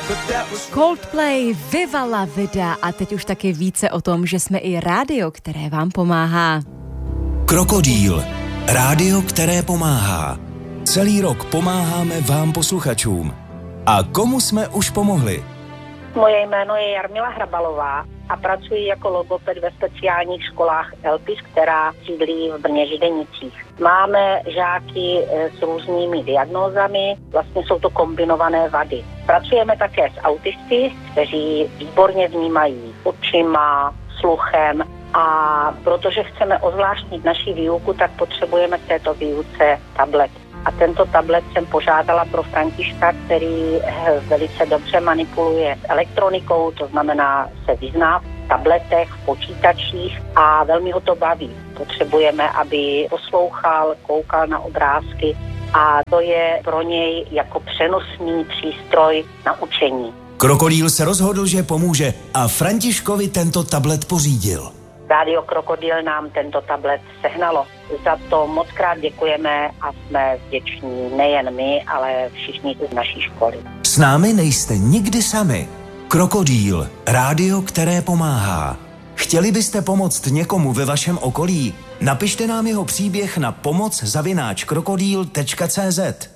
Coldplay, Viva la Vida a teď už taky více o tom, že jsme i rádio, které vám pomáhá. Krokodýl. Rádio, které pomáhá. Celý rok pomáháme vám posluchačům. A komu jsme už pomohli? Moje jméno je Jarmila Hrabalová a pracuji jako logoped ve speciálních školách Elpis, která sídlí v Brně Židenicích. Máme žáky s různými diagnózami, vlastně jsou to kombinované vady. Pracujeme také s autisty, kteří výborně vnímají očima, sluchem a protože chceme ozvláštnit naši výuku, tak potřebujeme k této výuce tablet. A tento tablet jsem požádala pro Františka, který velice dobře manipuluje s elektronikou, to znamená se vyzná v tabletech, v počítačích a velmi ho to baví. Potřebujeme, aby poslouchal, koukal na obrázky a to je pro něj jako přenosný přístroj na učení. Krokodýl se rozhodl, že pomůže a Františkovi tento tablet pořídil. Rádio Krokodýl nám tento tablet sehnalo. Za to moc krát děkujeme a jsme vděční nejen my, ale všichni z naší školy. S námi nejste nikdy sami. Krokodýl, rádio, které pomáhá. Chtěli byste pomoct někomu ve vašem okolí? Napište nám jeho příběh na pomoc@krokodýl.cz.